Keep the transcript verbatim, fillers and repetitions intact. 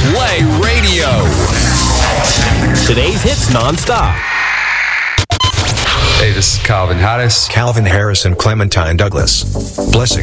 Play Radio. Today's hits nonstop. Hey, this is Calvin Harris. Calvin Harris and Clementine Douglas. Blessing.